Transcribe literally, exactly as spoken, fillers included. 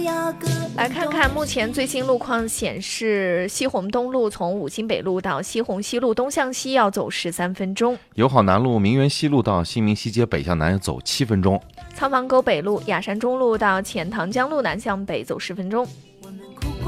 来看看目前最新路况显示，西红东路从五金北路到西红西路东向西要走十三分钟， 友好南路明园西路到新民西街北向南要走七分钟， 仓房沟北路雅山中路到钱塘江路南向北走十分钟。